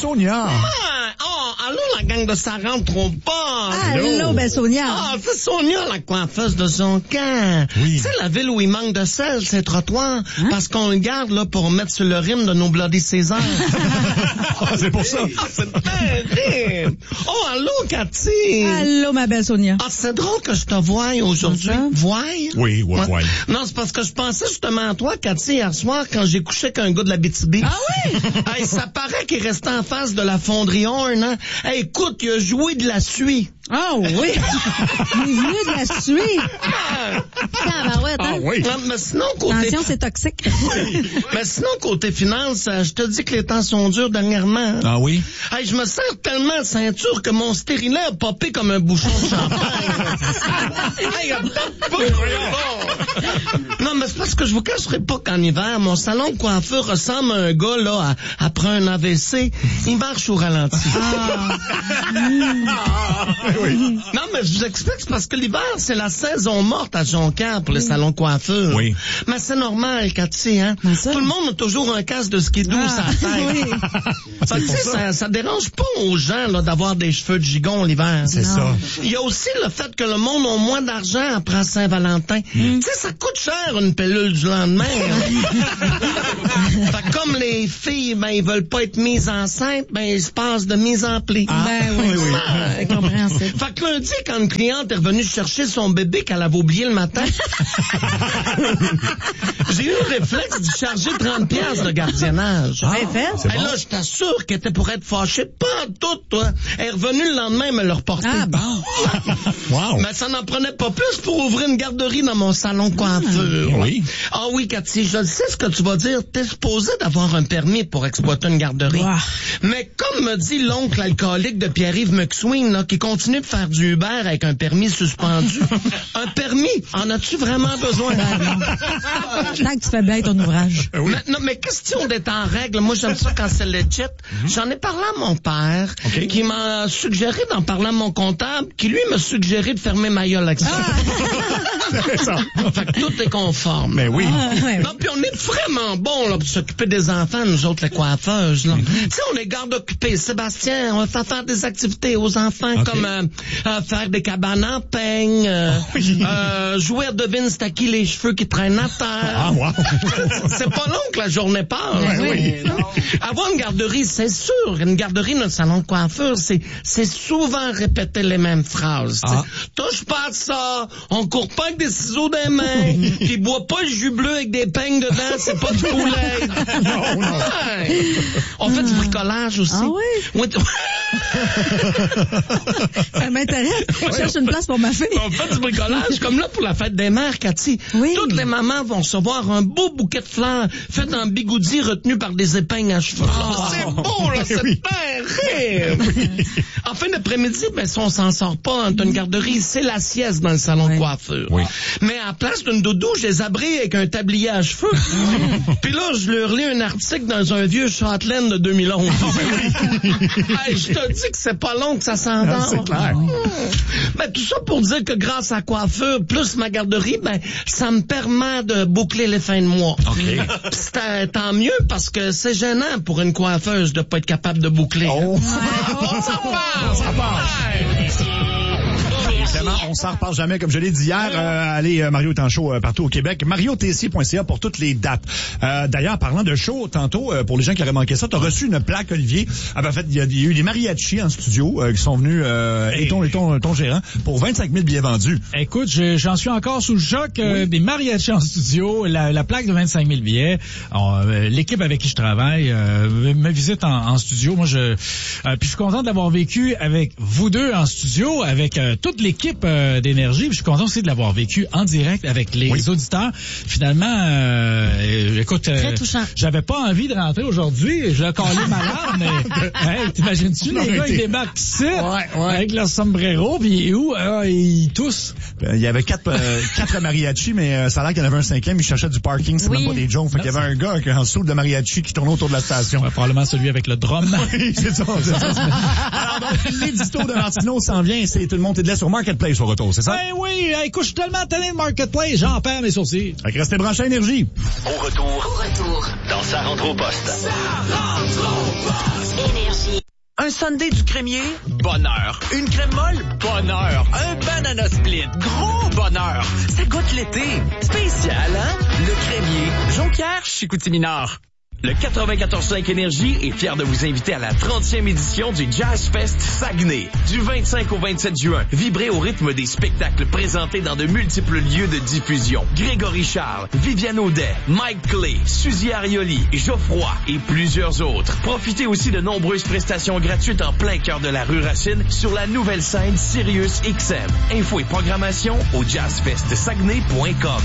Sonia. Allô, la gang de Ça rentre trop pas. Allô, ben Sonia. C'est Sonia, la coiffeuse de son camp. Oui. Tu sais, la ville où il manque de sel, c'est trottoir, parce qu'on le garde là pour mettre sur le rime de nos Bloody César. C'est pour ça. C'est terrible. Allô, Cathy. Allô, ma belle Sonia. C'est drôle que je te voie aujourd'hui. Voie? Oui. Non, c'est parce que je pensais justement à toi, Cathy, hier soir, quand j'ai couché avec un gars de la BTB. Ah oui? Hey, ça paraît qu'il restait en face de la fonderie Horn, hein? Hey, écoute, il a joué de la suie. Ah oui. Il est venu de la suie. Tabarouette, hein? Oui. Non, mais sinon, côté... Attention, c'est toxique. Mais sinon, côté finance, je te dis que les temps sont durs dernièrement. Hein? Ah oui? Hey, je me sers tellement de ceinture que mon stérilet a popé comme un bouchon de champagne. Hey, non, mais c'est parce que je vous cacherai pas qu'en hiver, mon salon de coiffure ressemble à un gars, là, après un AVC. Il marche au ralenti. Oui. Non, mais je vous explique, c'est parce que l'hiver, c'est la saison morte à Jonquière pour les salons de coiffure. Oui. Mais c'est normal, Cathy, hein? Tout le monde a toujours un casque de skidoo sur la tête. Oui. Fait que, tu sais, ça dérange pas aux gens, là, d'avoir des cheveux de gigon l'hiver. C'est ça. Il y a aussi le fait que le monde a moins d'argent après Saint-Valentin. Tu sais, ça coûte cher une pilule du lendemain. Fait que comme les filles, ben, ils veulent pas être mises enceintes, ben, ils se passent de mise en pli. Ben oui. C'est compréhensible. Fait que lundi, quand une cliente est revenue chercher son bébé qu'elle avait oublié le matin, j'ai eu le réflexe de charger 30$ de gardiennage. Bien fait. Et là, je t'assure qu'elle était pour être fâchée. Pas en tout, toi. Elle est revenue le lendemain me le reporter. Ah bon? Wow. Mais ça n'en prenait pas plus pour ouvrir une garderie dans mon salon de coiffure. Oui. Ah oui, Cathy, je sais ce que tu vas dire. T'es supposé d'avoir un permis pour exploiter une garderie. Wow. Mais comme me dit l'oncle alcoolique de Pierre-Yves McSween, là, qui continue de faire du Uber avec un permis suspendu, un permis, en as-tu vraiment besoin? Tant que tu fais bien ton ouvrage. Oui. Mais question d'être en règle, moi j'aime ça quand c'est legit. J'en ai parlé à mon père, qui m'a suggéré d'en parler à mon comptable, qui lui m'a suggéré de fermer ma gueule avec ça. C'est ça. Fait que tout est conforme. Mais oui. Ouais. Non, puis on est vraiment bons là pour s'occuper des enfants, nous autres les coiffeuses. Là. Tu sais, on est garde occupés. Sébastien, on va faire des activités aux enfants comme faire des cabanes en peigne, jouer à devine c'est à qui les cheveux qui traînent à terre. Ah, wow. C'est pas long que la journée passe. Oui. Avoir une garderie, c'est sûr. Une garderie, notre salon de coiffure, c'est souvent répéter les mêmes phrases. Touche pas à ça, on court pas avec des ciseaux dans les mains, puis bois pas le jus bleu avec des peignes dedans, c'est pas du poulet. Non. Ouais. On fait du bricolage aussi. Ah oui? Ça m'intéresse. Je cherche une place pour ma fille. On fait du bricolage, comme là pour la fête des mères, Cathy. Oui. Toutes les mamans vont recevoir un beau bouquet de fleurs fait en bigoudi retenu par des épingles à cheveux. C'est beau, là, c'est terrible. En fin d'après-midi, ben, si on s'en sort pas entre une garderie, c'est la sieste dans le salon de coiffure. Oui. Mais à la place d'une doudou, je les abrille avec un tablier à cheveux. Puis là, je leur lis un article dans un vieux Châtelaine de 2011. Hey, je te dis que c'est pas long que ça s'endort. C'est clair. Ben, tout ça pour dire que grâce à la coiffure, plus ma garderie, ben, ça me permet de boucler les fins de mois. C'est tant mieux parce que c'est gênant pour une coiffeuse de pas être capable de boucler. Oh. Ça part. Évidemment, on s'en reparle jamais, comme je l'ai dit hier. Allez, Mario est en show partout au Québec. MarioTessier.ca pour toutes les dates. D'ailleurs, parlant de show, tantôt, pour les gens qui auraient manqué ça, t'as reçu une plaque, Olivier. En fait, il y a eu des mariachis en studio qui sont venus, et ton gérant, pour 25 000 billets vendus. Écoute, j'en suis encore sous le choc. Des mariachis en studio, la plaque de 25 000 billets. L'équipe avec qui je travaille me visite en studio. Moi, puis je suis content de l'avoir vécu avec vous deux en studio, avec toute l'équipe d'énergie. Je suis content aussi de l'avoir vécu en direct avec les auditeurs. Finalement, écoute, j'avais pas envie de rentrer aujourd'hui. Je collé malade, mais hey, t'imagines-tu les gars, ils débarquent ici avec leur sombrero, puis ils toussent. Il y avait quatre mariachis, mais ça a l'air qu'il y en avait un cinquième. Il cherchait du parking, c'est même pas des jokes. Fait qu'il y avait un gars en saut de mariachi qui tournait autour de la station. Probablement celui avec le drum. Oui, c'est ça. Alors, donc, l'édito de Martineau s'en vient. C'est tout le monde est de là sur Marketplace. Marketplace au retour, c'est ça? Ben oui, écoute, je suis tellement tanné de Marketplace, j'en perds mes sourcils. Fait que restez branchés à Énergie. Au retour, dans Sa rentre au poste. Énergie. Un sundae du crémier? Bonheur. Une crème molle? Bonheur. Un banana split? Gros bonheur. Ça goûte l'été. Spécial, hein? Le crémier. Jonquière, Chicoutimi-Nord. Le 94.5 Énergie est fier de vous inviter à la 30e édition du Jazz Fest Saguenay. Du 25 au 27 juin, vibrez au rythme des spectacles présentés dans de multiples lieux de diffusion. Grégory Charles, Viviane Audet, Mike Clay, Suzy Arioli, Geoffroy et plusieurs autres. Profitez aussi de nombreuses prestations gratuites en plein cœur de la rue Racine sur la nouvelle scène Sirius XM. Infos et programmation au jazzfestsaguenay.com.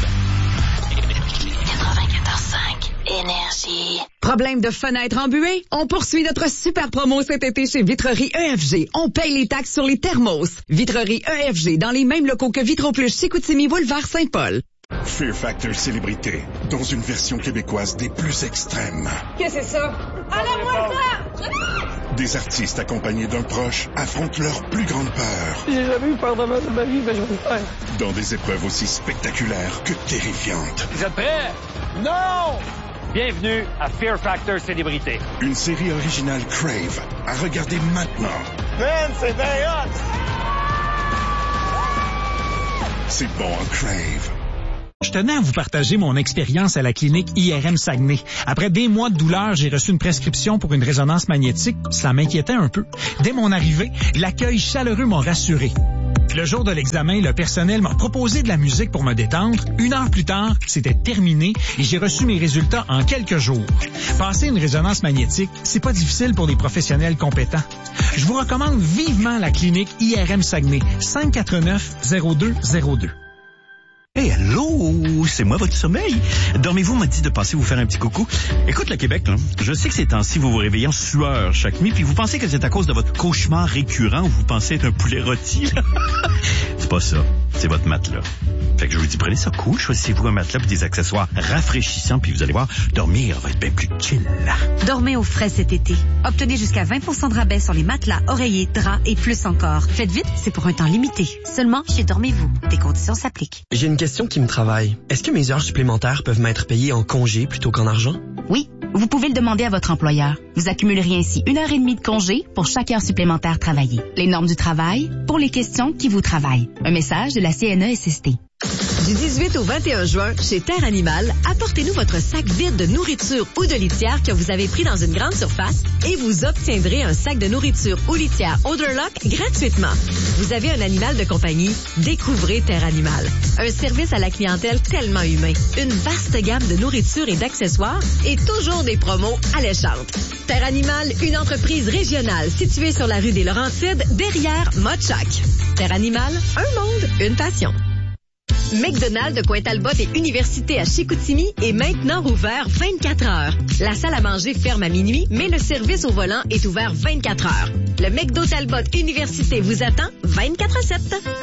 94.5 Énergie. Problème de fenêtre embuée? On poursuit notre super promo cet été chez Vitrerie EFG. On paye les taxes sur les thermos. Vitrerie EFG dans les mêmes locaux que Vitro-Plus Chicoutimi Boulevard Saint-Paul. Fear Factor Célébrité, dans une version québécoise des plus extrêmes. Qu'est-ce que c'est ça? Enlève-moi ça! Des artistes accompagnés d'un proche affrontent leur plus grande peur. J'ai jamais eu peur de ma vie, mais je vais le faire. Dans des épreuves aussi spectaculaires que terrifiantes. Vous êtes prêts? Non! Bienvenue à Fear Factor Célébrité. Une série originale Crave, à regarder maintenant. Man, c'est bien hot! C'est bon, un Crave. Je tenais à vous partager mon expérience à la clinique IRM Saguenay. Après des mois de douleur, j'ai reçu une prescription pour une résonance magnétique. Ça m'inquiétait un peu. Dès mon arrivée, l'accueil chaleureux m'a rassuré. Le jour de l'examen, le personnel m'a proposé de la musique pour me détendre. 1 heure plus tard, c'était terminé et j'ai reçu mes résultats en quelques jours. Passer une résonance magnétique, c'est pas difficile pour des professionnels compétents. Je vous recommande vivement la clinique IRM Saguenay, 549-0202. Hey, allô, c'est moi votre sommeil. Dormez-vous m'a dit de passer vous faire un petit coucou. Écoute, le Québec, là, je sais que ces temps-ci, vous vous réveillez en sueur chaque nuit, puis vous pensez que c'est à cause de votre cauchemar récurrent où vous pensez être un poulet rôti. C'est pas ça, c'est votre matelas. Fait que je vous dis, prenez ça cool, choisissez-vous un matelas et des accessoires rafraîchissants, puis vous allez voir, dormir va être bien plus chill. Dormez au frais cet été. Obtenez jusqu'à 20% de rabais sur les matelas, oreillers, draps et plus encore. Faites vite, c'est pour un temps limité. Seulement chez Dormez-vous. Des conditions s'appliquent. J'ai une question qui me travaille. Est-ce que mes heures supplémentaires peuvent m'être payées en congé plutôt qu'en argent? Oui, vous pouvez le demander à votre employeur. Vous accumuleriez ainsi 1h30 de congé pour chaque heure supplémentaire travaillée. Les normes du travail pour les questions qui vous travaillent. Un message de la CNESST. Du 18 au 21 juin, chez Terre Animale, apportez-nous votre sac vide de nourriture ou de litière que vous avez pris dans une grande surface et vous obtiendrez un sac de nourriture ou litière Odorlock gratuitement. Vous avez un animal de compagnie? Découvrez Terre Animale. Un service à la clientèle tellement humain. Une vaste gamme de nourriture et d'accessoires et toujours des promos alléchantes. Terre Animale, une entreprise régionale située sur la rue des Laurentides, derrière Mottchock. Terre Animale, un monde, une passion. McDonald's de Pointe-Talbot et Université à Chicoutimi est maintenant ouvert 24 heures. La salle à manger ferme à minuit, mais le service au volant est ouvert 24 heures. Le McDo Talbot Université vous attend 24/7.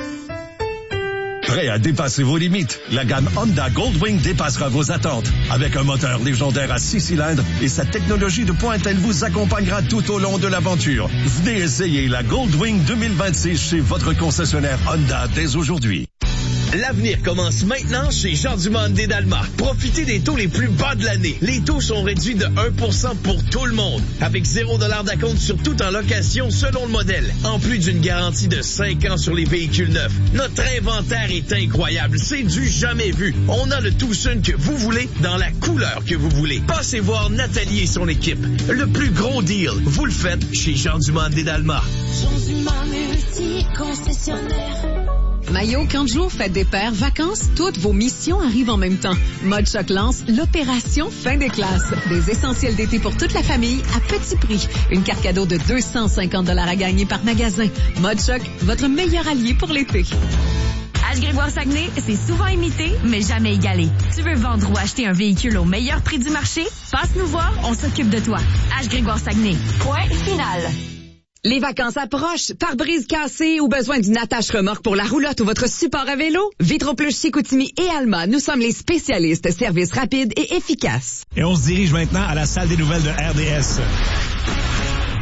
Prêt à dépasser vos limites? La gamme Honda Goldwing dépassera vos attentes. Avec un moteur légendaire à 6 cylindres et sa technologie de pointe, elle vous accompagnera tout au long de l'aventure. Venez essayer la Goldwing 2026 chez votre concessionnaire Honda dès aujourd'hui. L'avenir commence maintenant chez Jean Dumont des Dalmas. Profitez des taux les plus bas de l'année. Les taux sont réduits de 1% pour tout le monde. Avec 0$ d'acompte sur tout en location selon le modèle. En plus d'une garantie de 5 ans sur les véhicules neufs. Notre inventaire est incroyable. C'est du jamais vu. On a le Tucson que vous voulez dans la couleur que vous voulez. Passez voir Nathalie et son équipe. Le plus gros deal, vous le faites chez Jean Dumont des Dalmas. Jean Dumont multi-concessionnaire. Maillot, camp de jour, fête des pères, vacances, toutes vos missions arrivent en même temps. Mottchock lance l'opération fin des classes. Des essentiels d'été pour toute la famille à petit prix. Une carte cadeau de 250$ à gagner par magasin. Mottchock, votre meilleur allié pour l'été. H-Grégoire-Saguenay, c'est souvent imité, mais jamais égalé. Tu veux vendre ou acheter un véhicule au meilleur prix du marché? Passe nous voir, on s'occupe de toi. H-Grégoire-Saguenay. Point final. Les vacances approchent. Pare-brise cassé ou besoin d'une attache-remorque pour la roulotte ou votre support à vélo? Vitro-Plus Chicoutimi et Alma, nous sommes les spécialistes. Service rapide et efficace. Et on se dirige maintenant à la salle des nouvelles de RDS.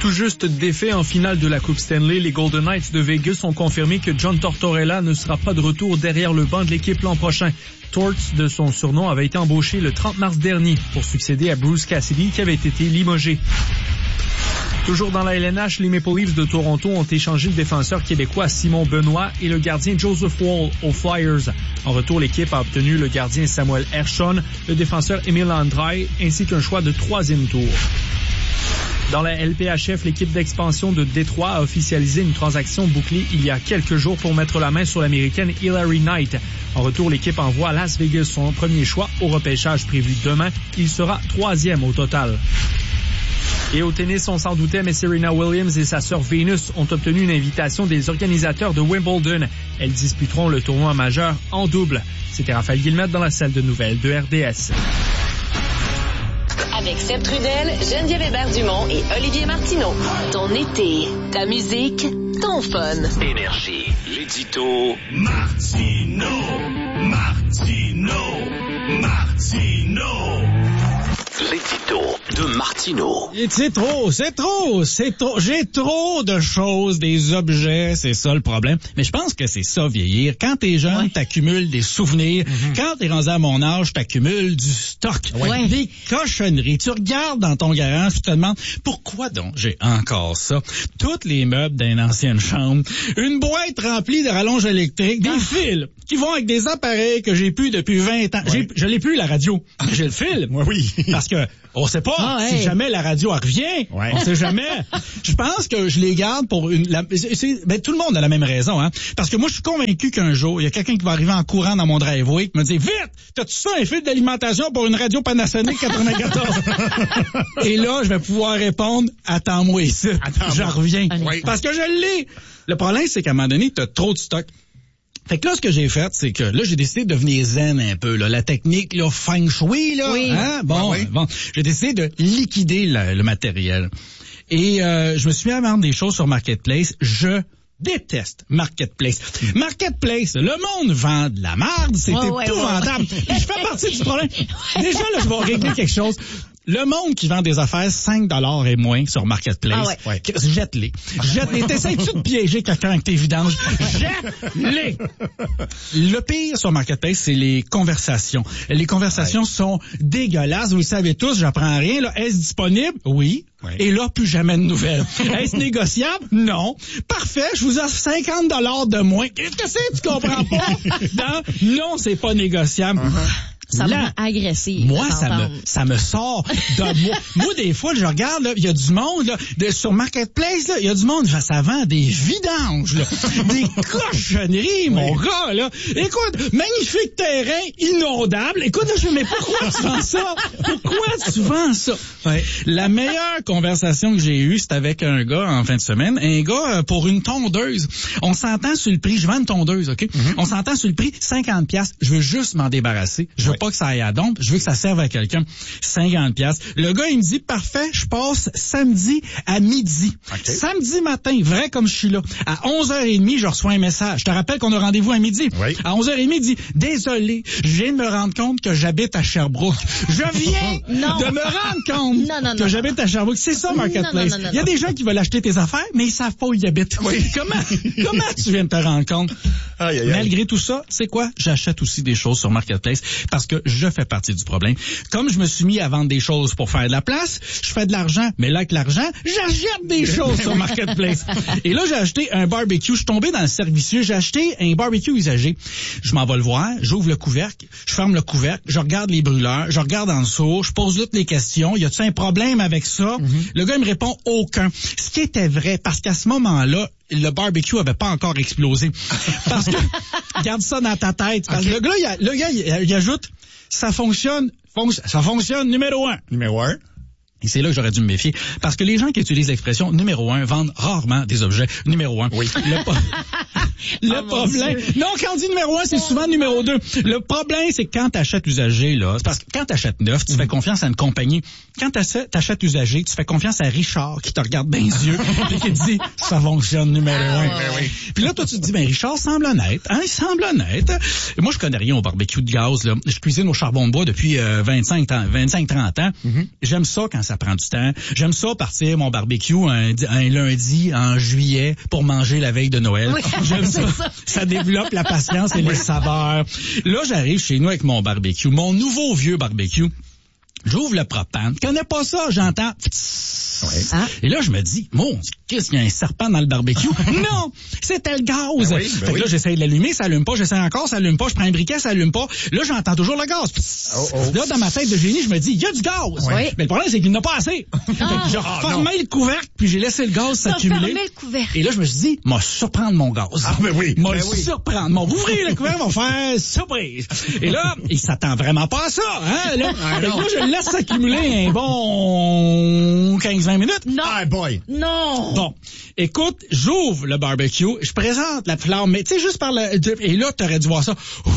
Tout juste défait en finale de la Coupe Stanley, les Golden Knights de Vegas ont confirmé que John Tortorella ne sera pas de retour derrière le banc de l'équipe l'an prochain. Torts, de son surnom, avait été embauché le 30 mars dernier pour succéder à Bruce Cassidy qui avait été limogé. Toujours dans la LNH, les Maple Leafs de Toronto ont échangé le défenseur québécois Simon Benoît et le gardien Joseph Woll aux Flyers. En retour, l'équipe a obtenu le gardien Samuel Hershon, le défenseur Emil Andrae ainsi qu'un choix de 3e tour. Dans la LPHF, l'équipe d'expansion de Détroit a officialisé une transaction bouclée il y a quelques jours pour mettre la main sur l'Américaine Hilary Knight. En retour, l'équipe envoie à Las Vegas son premier choix au repêchage prévu demain. Il sera 3e au total. Et au tennis, on s'en doutait, mais Serena Williams et sa sœur Venus ont obtenu une invitation des organisateurs de Wimbledon. Elles disputeront le tournoi majeur en double. C'était Raphaël Guillemette dans la salle de nouvelles de RDS. Avec Seb Trudel, Geneviève Hébert-Dumont et Olivier Martineau. Ton été, ta musique, ton fun. Énergie. L'édito Martineau. L'édito de Martineau. C'est trop. J'ai trop de choses, des objets, c'est ça le problème. Mais je pense que c'est ça, vieillir. Quand t'es jeune, t'accumules des souvenirs. Quand t'es rendu à mon âge, t'accumules du stock. Des cochonneries. Tu regardes dans ton garage, tu te demandes, pourquoi donc j'ai encore ça? Tous les meubles d'une ancienne chambre, une boîte remplie de rallonges électriques, des fils qui vont avec des appareils que j'ai plus depuis 20 ans. Je l'ai plus, la radio. J'ai le fil. Oui. Parce que on sait pas si jamais la radio revient. On sait jamais. Je pense que je les garde pour tout le monde a la même raison, hein. Parce que moi, je suis convaincu qu'un jour, il y a quelqu'un qui va arriver en courant dans mon driveway qui me dit, vite, t'as-tu ça, un fil d'alimentation pour une radio Panasonic 94? Et là, je vais pouvoir répondre, attends-moi ici. Je reviens. Parce que je l'ai. Le problème, c'est qu'à un moment donné, t'as trop de stock. Fait que là, ce que j'ai fait, c'est que là, j'ai décidé de devenir zen un peu, là. La technique, là, feng shui, là. Oui. Hein? Bon. J'ai décidé de liquider le matériel. Et, je me suis mis à vendre des choses sur Marketplace. Je déteste Marketplace. Marketplace, le monde vend de la merde, c'est épouvantable. Et je fais partie du problème. Déjà, là, je vais régler quelque chose. Le monde qui vend des affaires 5$ et moins sur Marketplace, jette-les. T'essayes-tu de piéger quelqu'un avec tes vidanges? Jette-les! Le pire sur Marketplace, c'est les conversations. Les conversations sont dégueulasses. Vous le savez tous, j'apprends rien. Là. Est-ce disponible? Oui. Et là, plus jamais de nouvelles. Est-ce négociable? Non. Parfait, je vous offre 50$ de moins. Qu'est-ce que c'est? Tu comprends pas? Non, c'est pas négociable. Ça m'a agressé. Moi, ça me sort de moi. Moi, des fois, je regarde, il y a du monde, là, sur Marketplace, il y a du monde, ça vend des vidanges, là, des cochonneries, mon gars, là. Écoute, magnifique terrain inondable. Écoute, je me dis, mais pourquoi tu vends ça? Pourquoi tu vends ça? La meilleure conversation que j'ai eue, c'est avec un gars en fin de semaine. Un gars pour une tondeuse. On s'entend sur le prix. Je vends une tondeuse, OK? On s'entend sur le prix, 50$. Je veux juste m'en débarrasser. Je veux pas que ça aille à dompe, je veux que ça serve à quelqu'un. 50$. Le gars, il me dit, parfait, je passe samedi à midi. Samedi matin, vrai comme je suis là. À 11h30, je reçois un message. Je te rappelle qu'on a rendez-vous à midi. À 11h30, il dit, désolé, je viens de me rendre compte que j'habite à Sherbrooke. Je viens de me rendre compte que j'habite à Sherbrooke. C'est ça, Marketplace. Il y a des gens qui veulent acheter tes affaires, mais ils savent pas où ils habitent. Comment tu viens de te rendre compte? Malgré tout ça, c'est quoi? J'achète aussi des choses sur Marketplace parce que je fais partie du problème. Comme je me suis mis à vendre des choses pour faire de la place, je fais de l'argent, mais là, avec l'argent, j'achète des choses sur Marketplace. Et là, j'ai acheté un barbecue. Je suis tombé dans le servicieux. J'ai acheté un barbecue usagé. Je m'en vais le voir, j'ouvre le couvercle, je ferme le couvercle, je regarde les brûleurs, je regarde en dessous, je pose toutes les questions. Y a-t-il un problème avec ça? Le gars, il me répond aucun. Ce qui était vrai, parce qu'à ce moment-là, le barbecue avait pas encore explosé. Parce que, garde ça dans ta tête. Parce que le gars, il ajoute, ça fonctionne numéro 1. Numéro 1. Et c'est là que j'aurais dû me méfier. Parce que les gens qui utilisent l'expression numéro 1 vendent rarement des objets numéro 1. Oui. Le problème... Non, quand on dit numéro 1, c'est souvent numéro 2. Le problème, c'est que quand t'achètes usagé, là, c'est parce que quand t'achètes neuf, tu fais confiance à une compagnie. Quand t'achètes usagé, tu fais confiance à Richard qui te regarde dans les yeux et qui te dit, ça fonctionne numéro 1. Puis là, toi, tu te dis, ben Richard semble honnête. Hein, il semble honnête. Et moi, je connais rien au barbecue de gaz, là. Je cuisine au charbon de bois depuis 25-30 ans. J'aime ça quand ça prend du temps. J'aime ça partir mon barbecue un lundi en juillet pour manger la veille de Noël. Oui, j'aime ça. Ça développe la patience et les saveurs. Là, j'arrive chez nous avec mon barbecue, mon nouveau vieux barbecue. J'ouvre le propane. Je connais pas ça, j'entends. Et là, je me dis, qu'est-ce qu'il y a un serpent dans le barbecue? Non! C'était le gaz! Fait que là, j'essaye de l'allumer, ça allume pas, j'essaye encore, ça allume pas, je prends un briquet, ça allume pas. Là, j'entends toujours le gaz. Là, dans ma tête de génie, je me dis, il y a du gaz! Mais le problème, c'est qu'il n'y en a pas assez. Fait que j'ai refermé le couvercle, puis j'ai laissé le gaz s'accumuler. Et là, je me suis dit, m'a surprendre mon gaz. M'a surprendre. M'ouvrir le couvercle, m'a faire surprise. Et là, il s'attend vraiment pas à ça, hein? Là, je le laisse s'accumuler un bon 15-20 minutes. Non. Ah, boy. Non. Bon. Écoute, j'ouvre le barbecue, je présente la flamme, mais tu sais, juste par et là, t'aurais dû voir ça.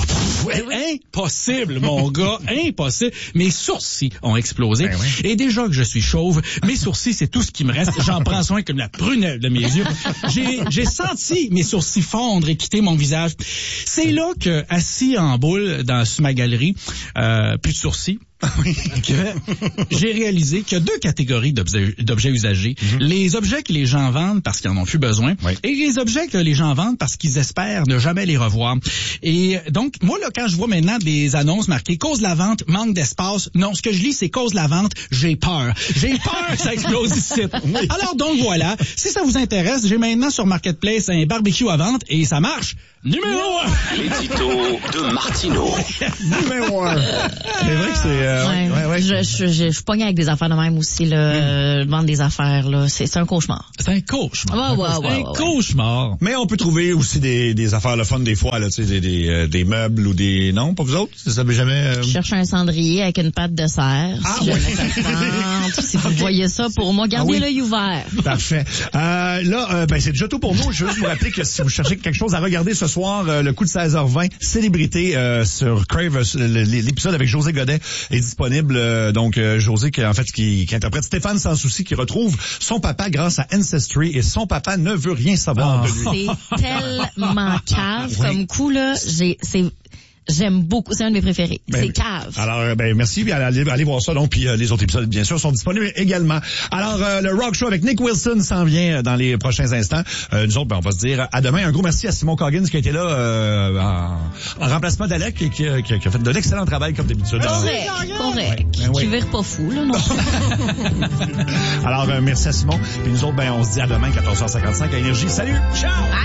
Impossible, mon gars, impossible. Mes sourcils ont explosé. Et déjà que je suis chauve, mes sourcils, c'est tout ce qui me reste. J'en prends soin comme la prunelle de mes yeux. J'ai senti mes sourcils fondre et quitter mon visage. C'est là que, assis en boule sur ma galerie, plus de sourcils, que j'ai réalisé qu'il y a deux catégories d'objets usagés. Les objets que les gens vendent parce qu'ils en ont plus besoin et les objets que les gens vendent parce qu'ils espèrent ne jamais les revoir. Et donc, moi, là, quand je vois maintenant des annonces marquées « Cause de la vente, manque d'espace », non, ce que je lis, c'est « Cause de la vente, j'ai peur ». J'ai peur que ça explose ici. Alors donc, voilà. Si ça vous intéresse, j'ai maintenant sur Marketplace un barbecue à vente et ça marche. Numéro 1! L'édito de Martineau. Numéro 1. C'est vrai que c'est... Je suis pognée avec des affaires de même aussi, là. Vendre des affaires, là. C'est un cauchemar. C'est un cauchemar. C'est un cauchemar. Mais on peut trouver aussi des affaires le fun des fois, là, tu sais, des meubles ou des... Non, pas vous autres? Ça veut jamais... Je cherche un cendrier avec une patte de serre. Si vous voyez ça pour moi, gardez l'œil ouvert. Parfait. Là, c'est déjà tout pour nous. Je veux juste vous rappeler que si vous cherchez quelque chose à regarder ce soir, le coup de 16h20, Célébrité sur Crave, l'épisode avec José Godet est disponible. Donc, José, qui interprète Stéphane Sans Souci, qui retrouve son papa grâce à Ancestry et son papa ne veut rien savoir de lui. C'est tellement cave comme coup, là. J'aime beaucoup, c'est un de mes préférés. C'est cave. Alors, merci. Allez voir ça. Donc, puis les autres épisodes, bien sûr, sont disponibles également. Alors, le Rock Show avec Nick Wilson s'en vient dans les prochains instants. Nous autres, on va se dire à demain. Un gros merci à Simon Coggins qui a été là en remplacement d'Alec et qui a fait de l'excellent travail comme d'habitude. Correct. Qui vire pas fou, là, non? Alors, merci à Simon. Puis nous autres, on se dit à demain, 14h55 à Énergie. Salut! Ciao!